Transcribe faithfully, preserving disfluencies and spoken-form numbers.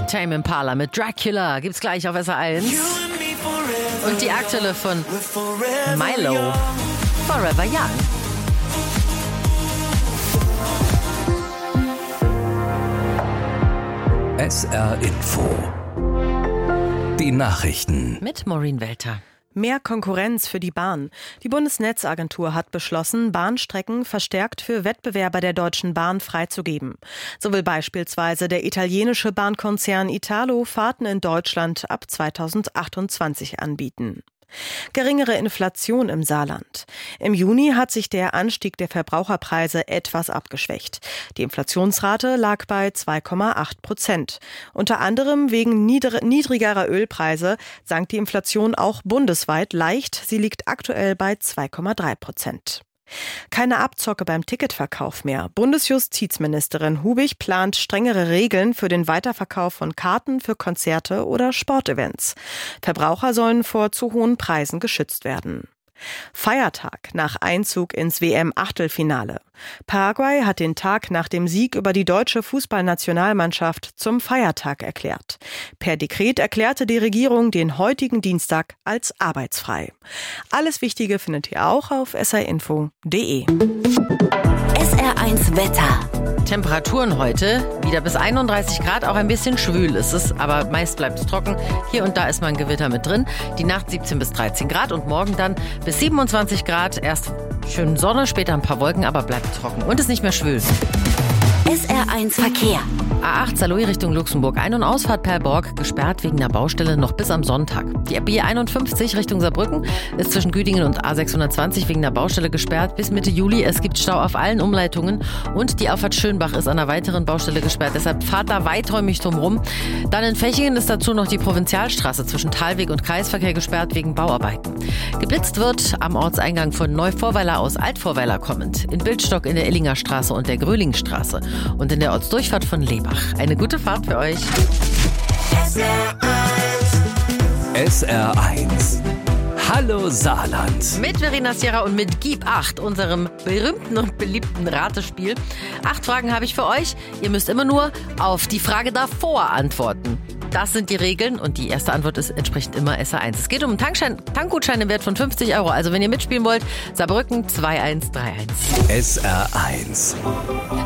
Tame Impala mit Dracula gibt's gleich auf S R eins. Und die aktuelle von Milo, Forever Young. S R Info. Die Nachrichten. Mit Maureen Welter. Mehr Konkurrenz für die Bahn. Die Bundesnetzagentur hat beschlossen, Bahnstrecken verstärkt für Wettbewerber der Deutschen Bahn freizugeben. So will beispielsweise der italienische Bahnkonzern Italo Fahrten in Deutschland ab zweitausendachtundzwanzig anbieten. Geringere Inflation im Saarland. Im Juni hat sich der Anstieg der Verbraucherpreise etwas abgeschwächt. Die Inflationsrate lag bei zwei Komma acht Prozent. Unter anderem wegen niedrigerer Ölpreise sank die Inflation auch bundesweit leicht. Sie liegt aktuell bei zwei Komma drei Prozent. Keine Abzocke beim Ticketverkauf mehr. Bundesjustizministerin Hubig plant strengere Regeln für den Weiterverkauf von Karten für Konzerte oder Sportevents. Verbraucher sollen vor zu hohen Preisen geschützt werden. Feiertag nach Einzug ins W M-Achtelfinale. Paraguay hat den Tag nach dem Sieg über die deutsche Fußballnationalmannschaft zum Feiertag erklärt. Per Dekret erklärte die Regierung den heutigen Dienstag als arbeitsfrei. Alles Wichtige findet ihr auch auf s r info punkt d e. S R eins Wetter. Temperaturen heute wieder bis einunddreißig Grad, auch ein bisschen schwül ist es, aber meist bleibt es trocken. Hier und da ist mal ein Gewitter mit drin. Die Nacht siebzehn bis dreizehn Grad und morgen dann bis siebenundzwanzig Grad. Erst schön Sonne, später ein paar Wolken, aber bleibt trocken und ist nicht mehr schwül. S R eins Verkehr. A acht Saarlouis Richtung Luxemburg. Ein- und Ausfahrt Perborg gesperrt wegen der Baustelle noch bis am Sonntag. Die B einundfünfzig Richtung Saarbrücken ist zwischen Güdingen und A sechshundertzwanzig wegen der Baustelle gesperrt bis Mitte Juli. Es gibt Stau auf allen Umleitungen und die Auffahrt Schönbach ist an einer weiteren Baustelle gesperrt. Deshalb fahrt da weiträumig drum rum. Dann in Fechingen ist dazu noch die Provinzialstraße zwischen Talweg und Kreisverkehr gesperrt wegen Bauarbeiten. Geblitzt wird am Ortseingang von Neuvorweiler aus Altvorweiler kommend. In Bildstock in der Ellinger Straße und der Grölingstraße. Und in der Ortsdurchfahrt von Lebach. Eine gute Fahrt für euch. S R eins. Hallo Saarland. Mit Verena Sierra und mit Gib acht, unserem berühmten und beliebten Ratespiel. Acht Fragen habe ich für euch. Ihr müsst immer nur auf die Frage davor antworten. Das sind die Regeln und die erste Antwort ist entsprechend immer S R eins. Es geht um einen Tankschein, Tankgutschein im Wert von fünfzig Euro. Also wenn ihr mitspielen wollt, Saarbrücken zwei eins drei eins. S R eins.